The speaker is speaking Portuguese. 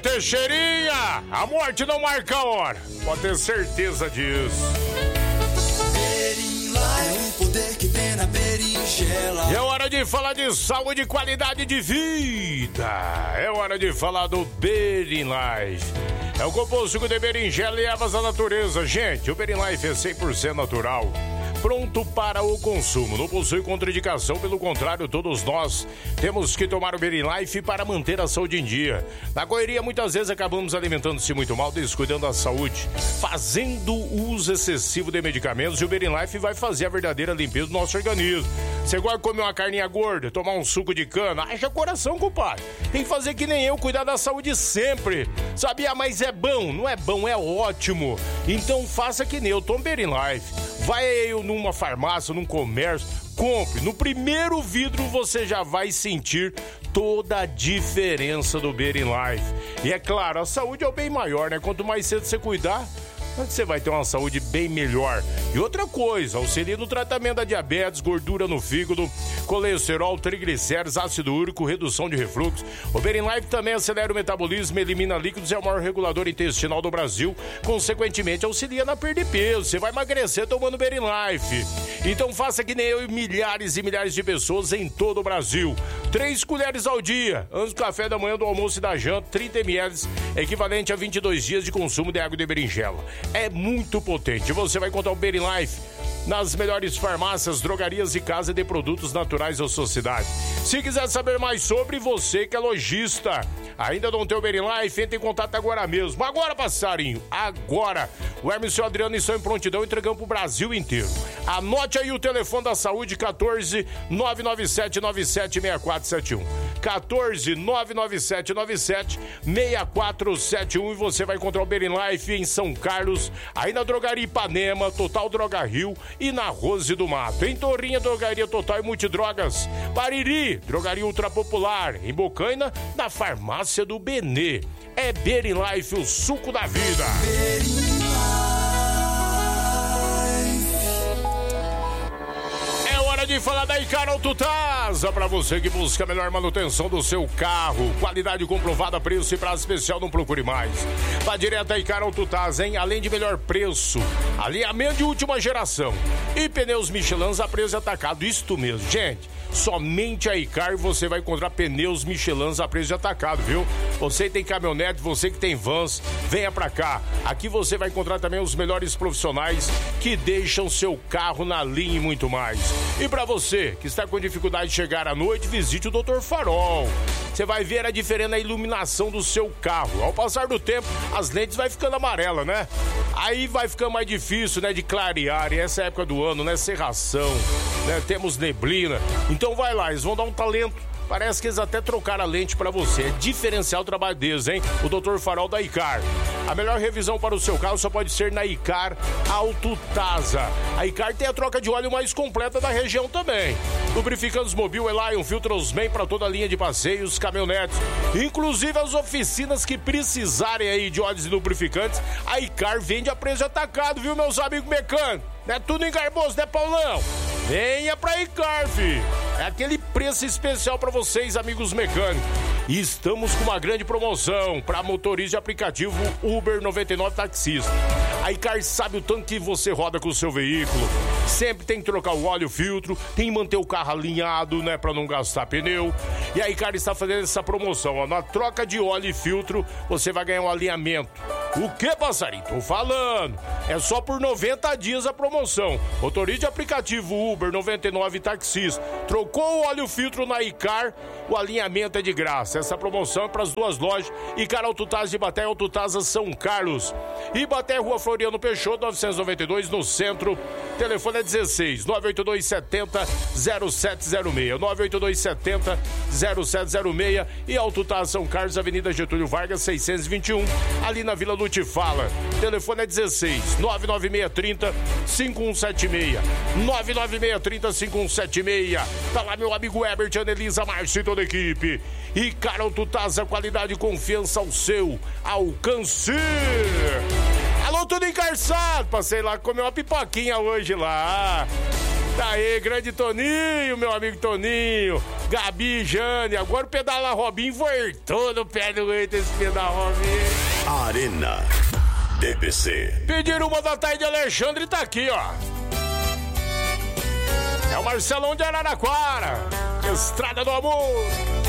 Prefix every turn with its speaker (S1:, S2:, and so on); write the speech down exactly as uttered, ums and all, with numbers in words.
S1: Teixeirinha, a morte não marca a hora, pode ter certeza disso.
S2: É um poder que vem na berinjela.
S1: E é hora de falar de saúde e qualidade de vida. É hora de falar do Berin-Life. É o composto de berinjela e ervas da natureza. Gente, o Berin-Life é cem por cento natural, pronto para o consumo. Não possui contraindicação, pelo contrário, todos nós temos que tomar o Berin-Life para manter a saúde em dia. Na correria, muitas vezes acabamos alimentando-se muito mal, descuidando da saúde, fazendo uso excessivo de medicamentos, e o Berin-Life vai fazer a verdadeira limpeza do nosso organismo. Você gosta de comer uma carninha gorda, tomar um suco de cana? Haja coração, compadre. Tem que fazer que nem eu, cuidar da saúde sempre. Sabia? Mas é bom, não é bom, é ótimo. Então faça que nem eu, tome Berin-Life. Vai eu numa farmácia, num comércio, compre. No primeiro vidro você já vai sentir toda a diferença do Berin-Life. E é claro, a saúde é o bem maior, né? Quanto mais cedo você cuidar, você vai ter uma saúde bem melhor. E outra coisa, auxilia no tratamento da diabetes, gordura no fígado, colesterol, triglicéridos, ácido úrico, redução de refluxo. O Berin-Life também acelera o metabolismo, elimina líquidos e é o maior regulador intestinal do Brasil. Consequentemente, auxilia na perda de peso. Você vai emagrecer tomando Berin-Life. Então faça que nem eu e milhares e milhares de pessoas em todo o Brasil. Três colheres ao dia, antes do café da manhã, do almoço e da janta, trinta mililitros, equivalente a vinte e dois dias de consumo de água de berinjela. É muito potente. Você vai encontrar o Berin-Life nas melhores farmácias, drogarias e casas de produtos naturais da sua cidade. Se quiser saber mais sobre, você que é lojista, ainda não tem o Berin-Life, entre em contato agora mesmo. Agora, passarinho, agora. O Hermes e o Adriano estão em prontidão, entregando pro Brasil inteiro. Anote aí o telefone da saúde, quatorze, nove nove sete nove sete seis quatro sete um. quatorze, nove nove sete nove sete seis quatro sete um, e você vai encontrar o Berin-Life em São Carlos, aí na Drogaria Ipanema, Total Droga Rio e na Rose do Mato. Em Torrinha, Drogaria Total e Multidrogas. Bariri, Drogaria Ultra Popular. Em Bocaina, na Farmácia do Benê. É Berin-Life, o suco da vida. De falar da Icar Autotasa, para você que busca a melhor manutenção do seu carro, qualidade comprovada, preço e prazo especial, não procure mais. Vá direto a Icar Autotasa, hein? Além de melhor preço, alinhamento de última geração e pneus Michelin a preço atacado, isto mesmo, gente. Somente a Icar você vai encontrar pneus Michelin a preço de atacado, viu? Você que tem caminhonete, você que tem vans, venha pra cá. Aqui você vai encontrar também os melhores profissionais que deixam seu carro na linha e muito mais. E pra você que está com dificuldade de chegar à noite, visite o doutor Farol. Você vai ver a diferença na iluminação do seu carro. Ao passar do tempo, as lentes vai ficando amarelas, né? Aí vai ficando mais difícil, né, de clarear. E essa época do ano, né, cerração, né, temos neblina. Então vai lá, eles vão dar um talento. Parece que eles até trocaram a lente pra você. É diferencial o trabalho deles, hein? O doutor Farol da Icar. A melhor revisão para o seu carro só pode ser na Icar Autotasa. A Icar tem a troca de óleo mais completa da região também. Lubrificantes Mobil, Elion, filtros M E M para toda a linha de passeios, caminhonetes. Inclusive as oficinas que precisarem aí de óleos e lubrificantes, a Icar vende a preço atacado, viu, meus amigos mecânicos? Não é tudo em Garboso, né, Paulão? Venha pra Icar, filho. É aquele preço especial pra vocês, amigos mecânicos. E estamos com uma grande promoção para motorista de aplicativo Uber noventa e nove taxista. A Icar sabe o tanto que você roda com o seu veículo. Sempre tem que trocar o óleo, o filtro, tem que manter o carro alinhado, né, para não gastar pneu. E a Icar está fazendo essa promoção, ó. Na troca de óleo e filtro, você vai ganhar um alinhamento. O que, passarinho? Tô falando. É só por noventa dias a promoção. Motorista de aplicativo Uber noventa e nove taxista. Trocou o óleo e o filtro na Icar, o alinhamento é de graça. Essa promoção é para as duas lojas. Icar Autotasa de Ibaté, Autotasa São Carlos. Ibaté, Rua Floriano Peixoto, novecentos e noventa e dois, no centro. Telefone é dezesseis, nove oito dois sete zero, zero sete zero seis. nove oito dois sete zero, zero sete zero seis. E Autotasa São Carlos, Avenida Getúlio Vargas, seiscentos e vinte e um. Ali na Vila Lutifala. Telefone é dezesseis, nove nove seis três zero, cinco um sete seis. nove nove seis três zero, cinco um sete seis. Tá lá meu amigo Herbert, Anelisa, Márcio e toda a equipe. E Icar Autotasa, qualidade e confiança ao seu alcance. Alô, tudo encarçado. Passei lá comer uma pipoquinha hoje lá. Daí, grande Toninho, meu amigo Toninho. Gabi, Jane. Agora o Pedala Robinho voltou no pé do eito esse Pedala Robinho.
S3: Arena D P C.
S1: Pediram uma da tarde, Alexandre tá aqui, ó. É o Marcelão de Araraquara. Estrada do Amor.